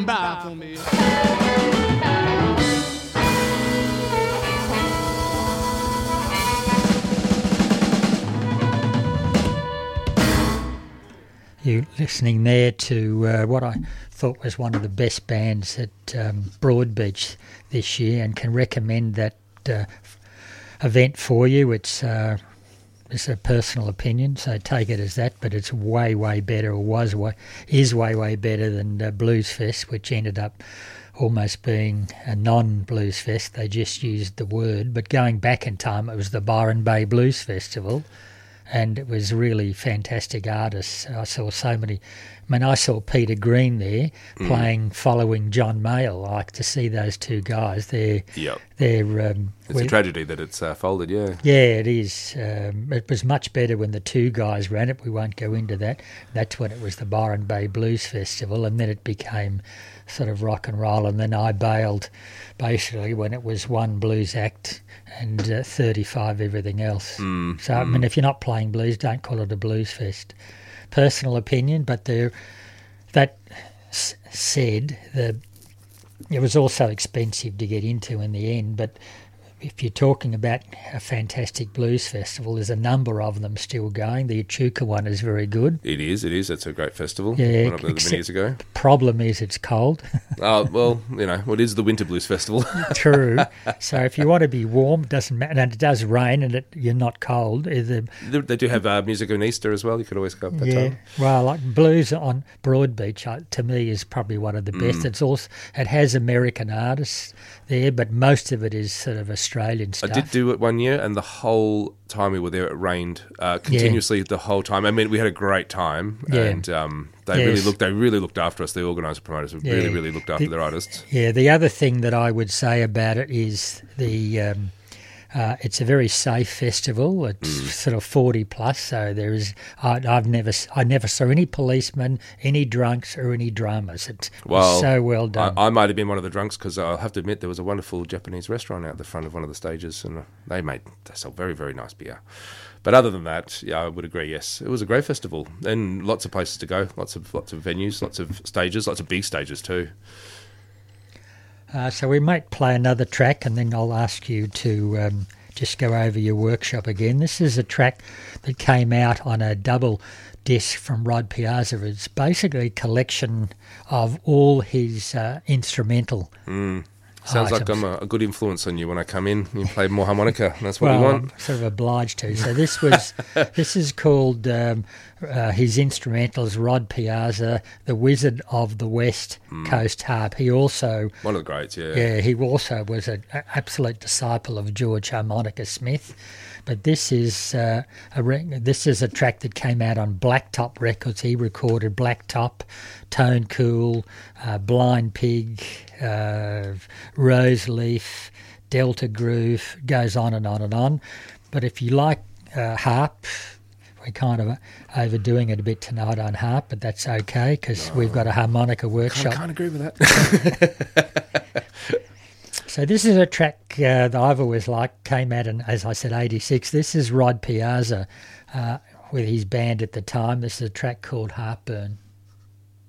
by for me. You listening there to what I thought was one of the best bands at Broadbeach this year, and can recommend that event for you. It's a personal opinion, so take it as that, but it's way, way better, or is way, way better than Blues Fest, which ended up almost being a non-Blues Fest. They just used the word, but going back in time, it was the Byron Bay Blues Festival, and it was really fantastic artists. I saw so many. I saw Peter Green there playing, following John Mayall. I like to see those two guys. It's a tragedy that it's folded, yeah. Yeah, it is. It was much better when the two guys ran it. We won't go into that. That's when it was the Byron Bay Blues Festival, and then it became sort of rock and roll, and then I bailed basically when it was one blues act and 35 everything else. If you're not playing blues, don't call it a blues fest. Personal opinion, but that said, it was also expensive to get into in the end, but if you're talking about a fantastic blues festival, there's a number of them still going. The Echuca one is very good. It is. It's a great festival. Yeah, one of them many years ago. The problem is it's cold. It is the Winter Blues Festival. True. So if you want to be warm, it doesn't matter. And it does rain and you're not cold. They do have music on Easter as well. You could always go up that time. Well, like blues on Broadbeach, to me, is probably one of the best. It has American artists there, but most of it is sort of Australian stuff. I did do it one year, and the whole time we were there, it rained continuously the whole time. I mean, we had a great time, and they really looked after us. The organisers, promoters really looked after their artists. Yeah, the other thing that I would say about it is it's a very safe festival. It's sort of 40 plus, so there is. I never saw any policemen, any drunks, or any dramas. It's so well done. I might have been one of the drunks, because I'll have to admit there was a wonderful Japanese restaurant out the front of one of the stages, and they sell very, very nice beer. But other than that, I would agree. Yes, it was a great festival, and lots of places to go, lots of venues, lots of stages, lots of big stages too. So we might play another track, and then I'll ask you to just go over your workshop again. This is a track that came out on a double disc from Rod Piazza. It's basically a collection of all his instrumental Sounds items. like I'm a good influence on you when I come in. You play more harmonica, and that's what you want. I'm sort of obliged to. So this is called his instrumentals, Rod Piazza, the Wizard of the West Coast Harp. He also... One of the greats, yeah. Yeah, he also was an absolute disciple of George Harmonica Smith. But this is a track that came out on Blacktop Records. He recorded Blacktop, Tone Cool, Blind Pig, Rose Leaf, Delta Groove, goes on and on and on. But if you like harp, we're kind of overdoing it a bit tonight on harp, but that's okay, because we've got a harmonica workshop. I can't agree with that. So this is a track that I've always liked, came out in, as I said, 86. This is Rod Piazza with his band at the time. This is a track called Heartburn.